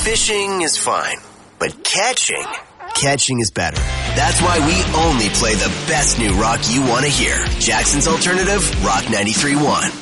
Fishing is fine, but catching is better. That's why we only play the best new rock you want to hear. Jackson's Alternative, Rock 93.1.